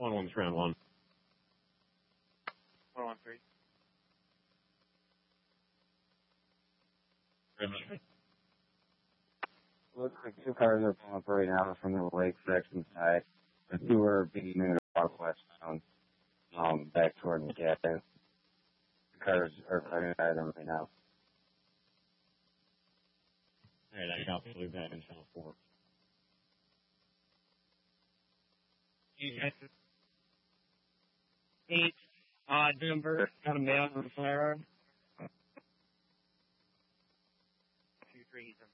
1-1's round one. 113. Looks like two cars are pulling up right now from the lake section side. The two are beating in the southwest town, back toward the cabin. The cars are fighting at them right now. Alright, I got blue back in channel 4. Denver, got a man with a firearm. 2-3, he's